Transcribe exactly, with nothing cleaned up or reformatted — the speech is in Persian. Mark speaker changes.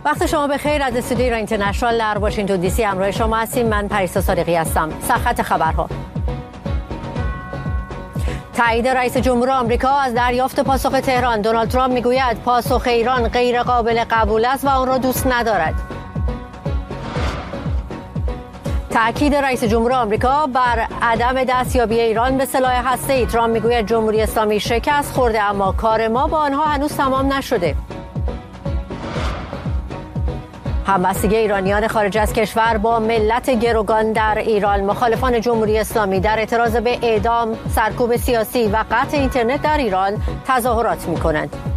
Speaker 1: وقت شما بخیر. از استودیوی ایران اینترنشنال در واشنگتن دی سی همراه شما هستیم. من پریسا صادقی هستم. سرخط خبرها: تایید رئیس جمهور آمریکا از دریافت پاسخ تهران. دونالد ترامپ میگوید پاسخ ایران غیر قابل قبول است و آن را دوست ندارد. تأکید رئیس جمهور آمریکا بر عدم دستیابی ایران به سلاح هسته‌ای. ترامپ میگوید جمهوری اسلامی شکست خورده اما کار ما با آنها هنوز تمام نشده. همبستگی ایرانیان خارج از کشور با ملت گروگان در ایران. مخالفان جمهوری اسلامی در اعتراض به اعدام، سرکوب سیاسی و قطع اینترنت در ایران تظاهرات می‌کنند.